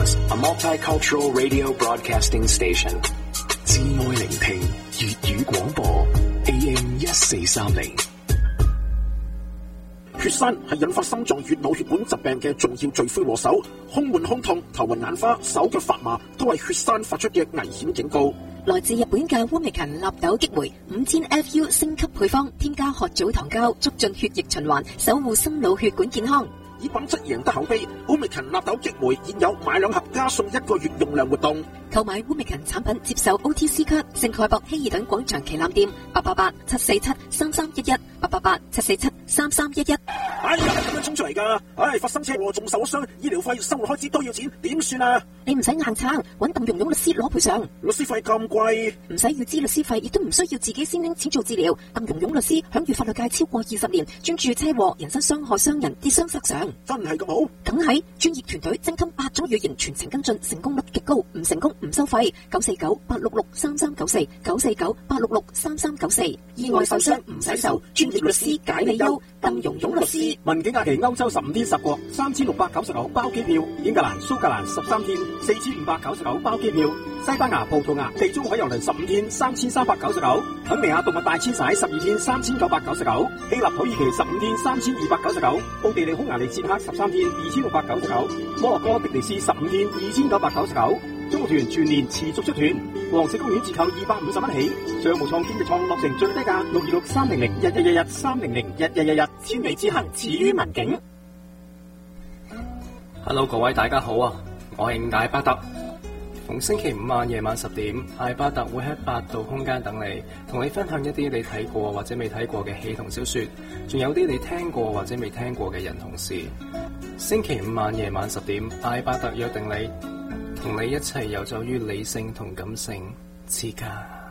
Podcast, a multicultural radio broadcasting station. 至愛聆聽粵語廣播 AM 1430。 血栓係引發心臟血腦血管疾病嘅重要罪魁禍首，胸悶、胸痛、頭暈眼花、手腳發麻都係血栓發出嘅危險警告。 來自日本嘅烏美琴納豆激酶5000 FU 升級配方，添加褐藻糖膠，促進血液循環，守護心腦血管健康。 以品質贏得口碑，烏美琴納豆激酶現有買2盒加送1個月用量活動。 購買烏美琴產品接受 OTC 卡，聖蓋博希爾頓廣場旗艦店888-747-3311 888-747-3311。 哎呀，咁樣衝出嚟㗎！發生車禍仲受咗傷，醫療費、生活開支都要錢，點算啊？ 你唔使硬撐，揾鄧蓉蓉律師攞賠償。 律師費咁貴， 唔使預支律師費，亦都唔需要自己先拎錢做治療。鄧蓉蓉律師享譽法律界超過20年，專注車禍、人身傷害傷人、跌傷索償。 真係咁好？ 梗係，專業團隊精通8種語言，全程跟進，成功率極高。唔成功唔收費。949-866-3394 949-866-3394。意外受傷唔使愁，專業律師解你憂。鄧蓉蓉律師。 文景假期歐洲15天10國3699包機票，英格蘭、蘇格蘭13天4599包機票，西班牙、葡萄牙、地中海郵輪15天3399，肯尼亞動物大遷徙12天3999，希臘土耳其15天3299，奧地利匈牙利捷克13天2699，摩洛哥迪尼斯15天2999。中國團全年持續出團，黃石公園折扣250蚊起，商務艙、經濟艙落成最低價626-300-1111-300-1111，千里之行始於文景。 Hello， 各位大家好啊，我係艾巴特。逢星期5晚夜晚10點，艾巴特會喺8度空間等你，同你分享一啲你睇過或者未睇過嘅戲同小說，仲有啲你聽過或者未聽過嘅人同事。星期5晚夜晚10點，艾巴特約定你，同你一齊遊走於理性同感性之間。